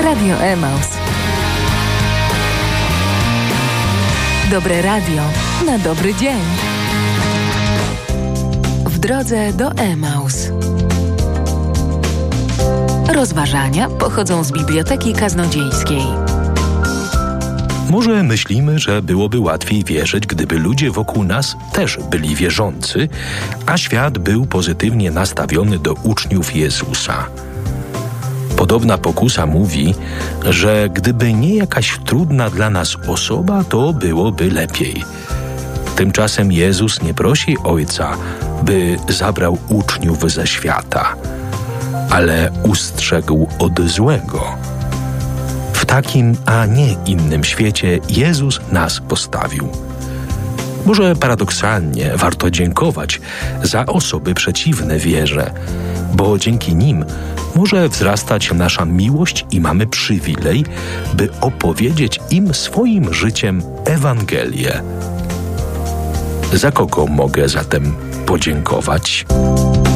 Radio Emaus. Dobre radio na dobry dzień. W drodze do Emaus. Rozważania pochodzą z Biblioteki Kaznodziejskiej. Może myślimy, że byłoby łatwiej wierzyć, gdyby ludzie wokół nas też byli wierzący, a świat był pozytywnie nastawiony do uczniów Jezusa. Podobna pokusa mówi, że gdyby nie jakaś trudna dla nas osoba, to byłoby lepiej. Tymczasem Jezus nie prosi Ojca, by zabrał uczniów ze świata, ale ustrzegł od złego. W takim, a nie innym świecie Jezus nas postawił. Może paradoksalnie warto dziękować za osoby przeciwne wierze, bo dzięki nim może wzrastać nasza miłość i mamy przywilej, by opowiedzieć im swoim życiem Ewangelię. Za kogo mogę zatem podziękować?